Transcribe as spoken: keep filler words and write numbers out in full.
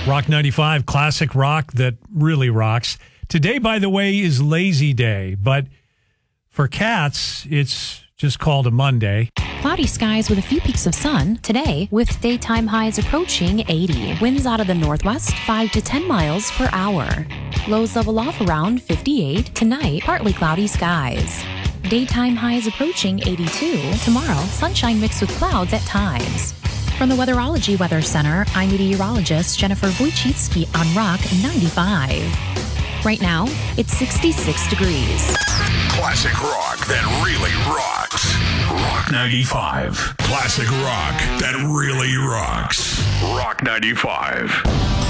Rock ninety-five, classic rock that really rocks. Today, by the way, is Lazy Day, but for cats, it's just called a Monday. Cloudy skies with a few peaks of sun today, with daytime highs approaching eighty. Winds out of the northwest, five to ten miles per hour. Lows level off around fifty-eight. Tonight, partly cloudy skies. Daytime highs approaching eighty-two. Tomorrow, sunshine mixed with clouds at times. From the Weatherology Weather Center, I'm meteorologist Jennifer Wojcicki on Rock ninety-five. Right now, it's sixty-six degrees. Classic rock that really rocks. Rock ninety-five. Classic rock that really rocks. Rock ninety-five.